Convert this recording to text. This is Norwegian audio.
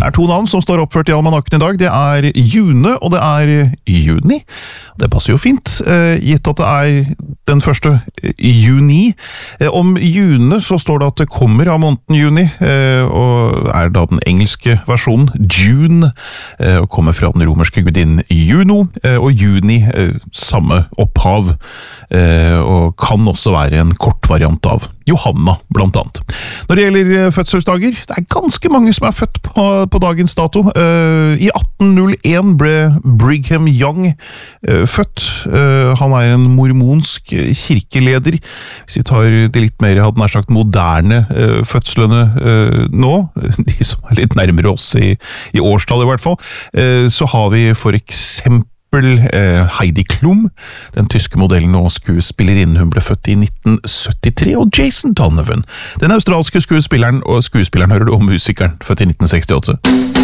er to navn som står oppført i almanakken i dag. Det er June, og det er Juni. Det passer jo fint, gitt at det er den første juni. Om June så står det at det kommer av måneden juni, og er da den engelske versjonen June, og kommer fra den romerske gudinnen Juno, og juni samme opphav, og kan også være en kort variant av Johanna, blant annet. Når det gjelder fødselsdager, det er ganske mange som er født på dagens dato. I 1801 ble Brigham Young født. Han er en mormonsk kirkeleder. Hvis vi tar det litt mer, hadde nær sagt, moderne fødslene nå, de som er litt nærmere oss i årstallet i hvert fall, så har vi for eksempel Heidi Klum, den tyske modellen og skuespillerinnen. Hun ble født i 1973, og Jason Donovan, den australske skuespilleren hører du om musikeren, født i 1968.